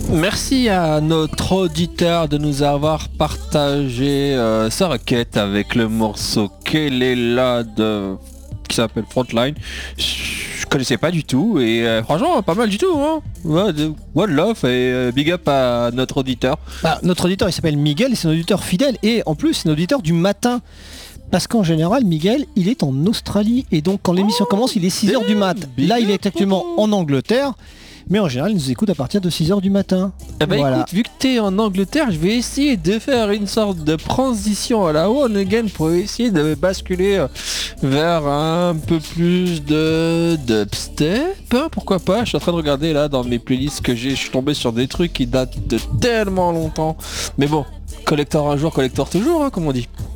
Merci à notre auditeur de nous avoir partagé sa requête avec le morceau Kelela de qui s'appelle Frontline. Je connaissais pas du tout et franchement pas mal du tout, hein. Ouais, one love et big up à notre auditeur. Bah, notre auditeur il s'appelle Miguel et c'est un auditeur fidèle et en plus c'est un auditeur du matin. Parce qu'en général, Miguel, il est en Australie et donc quand l'émission commence, il est 6h du mat. Là, il est actuellement en Angleterre, mais en général, il nous écoute à partir de 6h du matin. Eh ben Voilà. écoute, vu que t'es en Angleterre, je vais essayer de faire une sorte de transition à la one again pour essayer de basculer vers un peu plus de dubstep, hein, pourquoi pas. Je suis en train de regarder là dans mes playlists que j'ai, je suis tombé sur des trucs qui datent de tellement longtemps. Mais bon, collector un jour, collector toujours, hein, comme on dit.